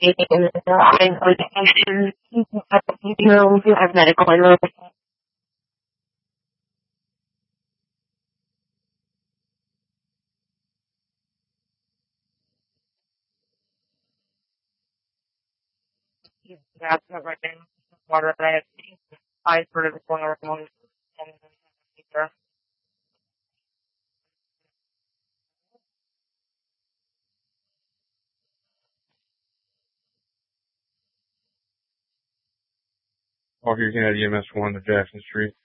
and I'm going to you have medical and that's not right now. Water that I have seen. I sort of going around and off your at EMS 1 to Jackson Street.